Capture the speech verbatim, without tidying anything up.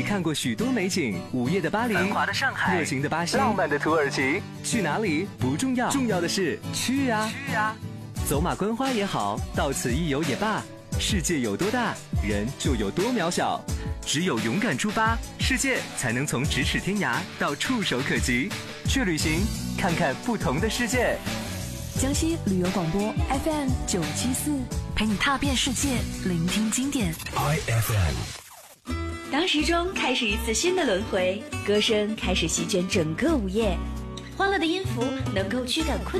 看过许多美景，午夜的巴黎，繁华的上海，热情的巴西，浪漫的土耳其。去哪里不重要，重要的是去啊！去啊！走马观花也好，到此一游也罢，世界有多大，人就有多渺小。只有勇敢出发，世界才能从咫尺天涯到触手可及。去旅行，看看不同的世界。 江西旅游广播 F M 九七四，陪你踏遍世界，聆听经典。 I F M。 当时钟开始一次新的轮回，歌声开始席卷整个午夜，欢乐的音符能够驱赶困